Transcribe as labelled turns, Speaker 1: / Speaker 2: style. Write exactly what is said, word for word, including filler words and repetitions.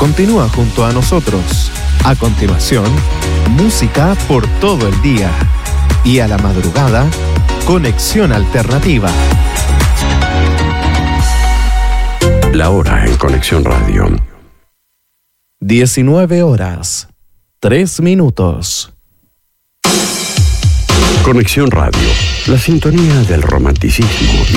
Speaker 1: continúa junto a nosotros. A continuación, música por todo el día. Y a la madrugada, Conexión Alternativa.
Speaker 2: La hora en Conexión Radio.
Speaker 1: diecinueve horas, tres minutos.
Speaker 2: Conexión Radio, la sintonía del romanticismo y